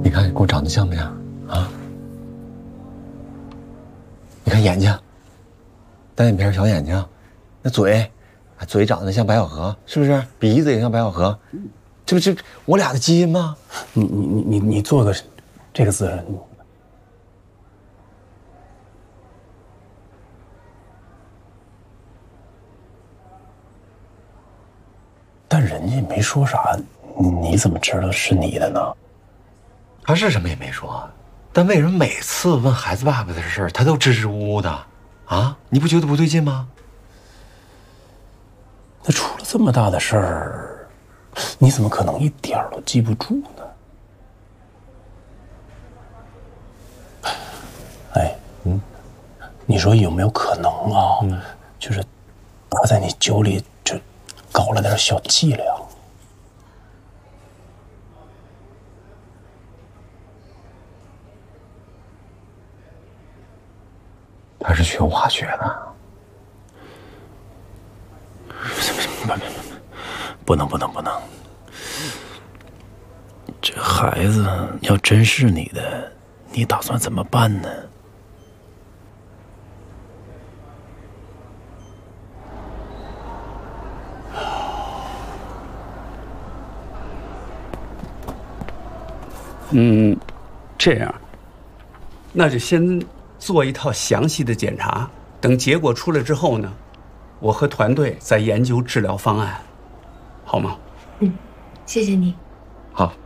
你看跟我长得像不像啊？你看眼睛，单眼皮小眼睛，那嘴，嘴长得像白小河，是不是？鼻子也像白小河，这不是我俩的基因吗？ 你做个这个姿势。但人家没说啥，你怎么知道是你的呢？ 他是什么也没说，但为什么每次问孩子爸爸的事儿，他都支支吾吾的？啊，你不觉得不对劲吗？ 那出了这么大的事儿，你怎么可能一点儿都记不住呢？哎，你说有没有可能啊？就是他在你酒里就搞了点小伎俩。 他是学化学的。 不能！这孩子要真是你的，你打算怎么办呢？ 这样，那就先做一套详细的检查，等结果出来之后呢，我和团队再研究治疗方案，好吗？ 谢谢你。 好。